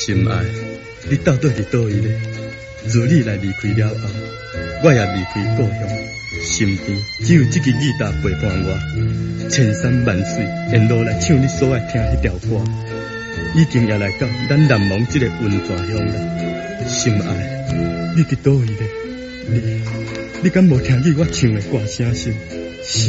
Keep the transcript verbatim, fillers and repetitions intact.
心爱，你到底是倒位咧？自你来离开了后，我也离开故乡，身边只有这支吉他陪伴我，千山万水沿路来唱你所爱听迄条歌，已经也来到咱南蒙这个温泉乡了。心爱，你伫倒位咧？你你敢无听见我唱的歌声声？心